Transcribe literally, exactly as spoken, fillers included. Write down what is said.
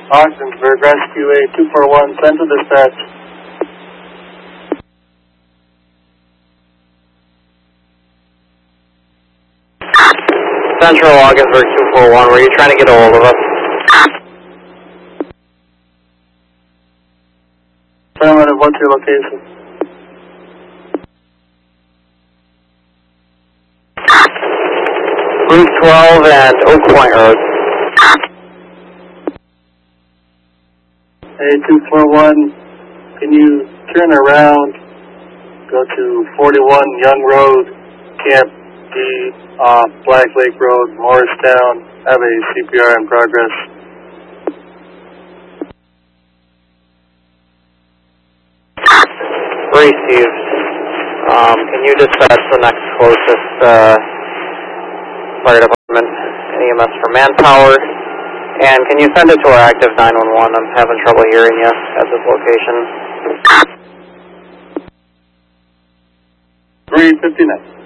Ogdensburg Rescue A two four one, send to dispatch. Central Ogdensburg two four one, were you trying to get a hold of us? Affirmative, what's your location? Route twelve and Oak Point Road. A two four one, can you turn around, go to forty-one Young Road, Camp D, uh, Black Lake Road, Morristown, have a C P R in progress. Received. Um, can you dispatch the next closest uh, fire department, E M S for manpower? And can you send it to our active nine one one? I'm having trouble hearing you at this location. three fifty-nine.